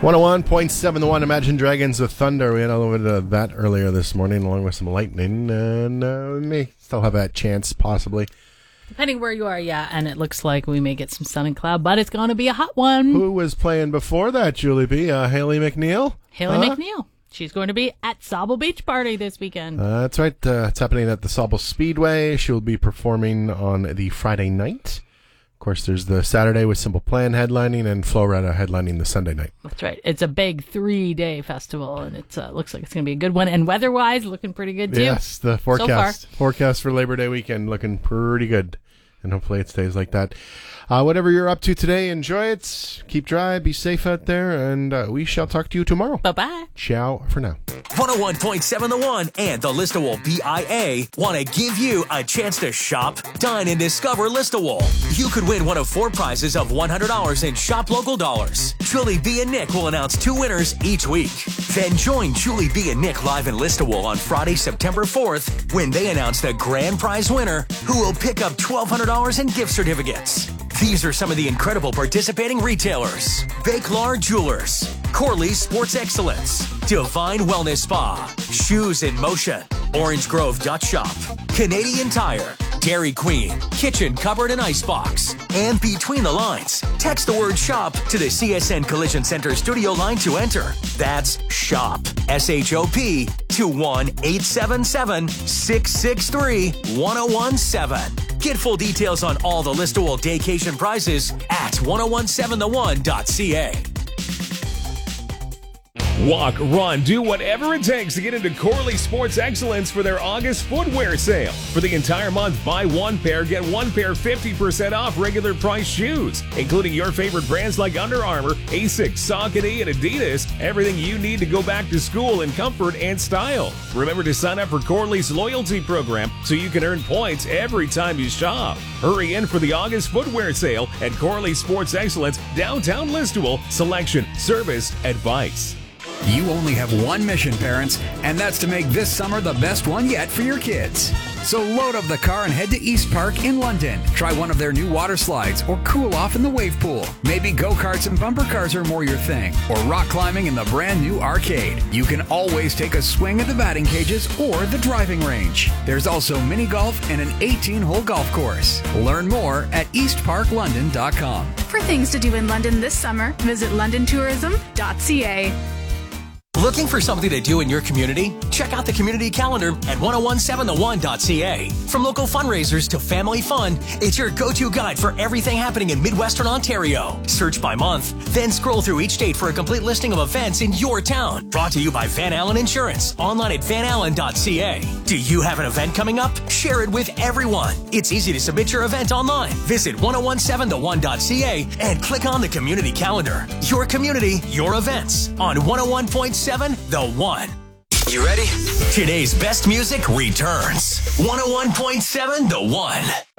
101.7 The One, Imagine Dragons with Thunder. We had a little bit of that earlier this morning, along with some lightning, and we may still have that chance, possibly. Depending where you are, yeah, and it looks like we may get some sun and cloud, but it's going to be a hot one. Who was playing before that, Julie B? Haley McNeil? Haley McNeil. She's going to be at Sauble Beach Party this weekend. That's right. It's happening at the Sauble Speedway. She'll be performing on the Friday night. Of course, there's the Saturday with Simple Plan headlining and Flo Rida headlining the Sunday night. That's right. It's a big 3-day festival, and it looks like it's going to be a good one. And weather-wise, looking pretty good, too. Yes, the forecast. So forecast for Labor Day weekend looking pretty good. And hopefully it stays like that. Whatever you're up to today, enjoy it. Keep dry. Be safe out there. And we shall talk to you tomorrow. Bye-bye. Ciao for now. 101.7 The One and the Listowel BIA want to give you a chance to shop, dine, and discover Listowel. You could win one of 4 prizes of $100 in Shop Local dollars. Julie B and Nick will announce 2 winners each week. Then join Julie B and Nick live in Listowel on Friday, September 4th, when they announce the grand prize winner, who will pick up $1,200 in gift certificates. These are some of the incredible participating retailers: Bakelar Jewelers, Corley's Sports Excellence, Divine Wellness Spa, Shoes in Motion, Orange Grove Dutch Shop, Canadian Tire, Dairy Queen, Kitchen Cupboard and Icebox. And between the lines, text the word SHOP to the CSN Collision Center studio line to enter. That's SHOP, SHOP, to 1-877-663-1017. Get full details on all the Listowel Daycation prizes at 1017theone.ca. Walk, run, do whatever it takes to get into Corley Sports Excellence for their August footwear sale. For the entire month, buy 1 pair, get 1 pair 50% off regular price shoes, including your favorite brands like Under Armour, Asics, Saucony, and Adidas. Everything you need to go back to school in comfort and style. Remember to sign up for Corley's loyalty program so you can earn points every time you shop. Hurry in for the August footwear sale at Corley Sports Excellence, downtown Listowel. Selection, service, advice. You only have one mission, parents, and that's to make this summer the best one yet for your kids. So load up the car and head to East Park in London. Try one of their new water slides or cool off in the wave pool. Maybe go-karts and bumper cars are more your thing, or rock climbing in the brand new arcade. You can always take a swing at the batting cages or the driving range. There's also mini golf and an 18-hole golf course. Learn more at eastparklondon.com. For things to do in London this summer, visit londontourism.ca. Looking for something to do in your community? Check out the community calendar at 1017theone.ca. From local fundraisers to family fun, it's your go-to guide for everything happening in Midwestern Ontario. Search by month, then scroll through each date for a complete listing of events in your town. Brought to you by Van Allen Insurance, online at vanallen.ca. Do you have an event coming up? Share it with everyone. It's easy to submit your event online. Visit 1017theone.ca and click on the community calendar. Your community, your events on 101.7 The One. You ready? Today's best music returns. 101.7 The One.